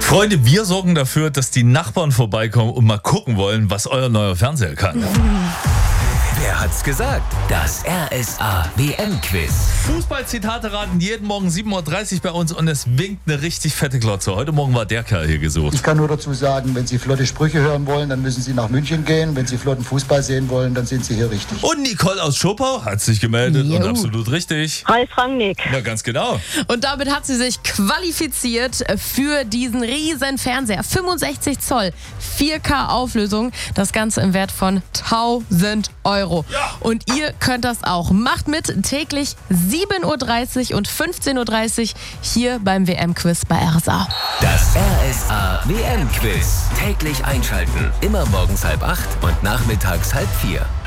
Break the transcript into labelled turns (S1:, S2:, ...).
S1: Freunde, wir sorgen dafür, dass die Nachbarn vorbeikommen und mal gucken wollen, was euer neuer Fernseher kann.
S2: Wer hat's gesagt? Das RSA-WM-Quiz.
S1: Fußball-Zitate raten jeden Morgen 7.30 Uhr bei uns und es winkt eine richtig fette Glotze. Heute Morgen war der Kerl hier gesucht.
S3: Ich kann nur dazu sagen, wenn Sie flotte Sprüche hören wollen, dann müssen Sie nach München gehen. Wenn Sie flotten Fußball sehen wollen, dann sind Sie hier richtig.
S1: Und Nicole aus Schopau hat sich gemeldet und absolut richtig.
S4: Ralf Rangnick.
S1: Ja, ganz genau.
S5: Und damit hat sie sich qualifiziert für diesen riesen Fernseher. 65 Zoll, 4K Auflösung. Das Ganze im Wert von 1000 Euro.
S1: Ja.
S5: Und ihr könnt das auch. Macht mit täglich 7.30 Uhr und 15.30 Uhr hier beim WM-Quiz bei RSA.
S2: Das RSA-WM-Quiz. Täglich einschalten. Immer morgens 7:30 und nachmittags 3:30.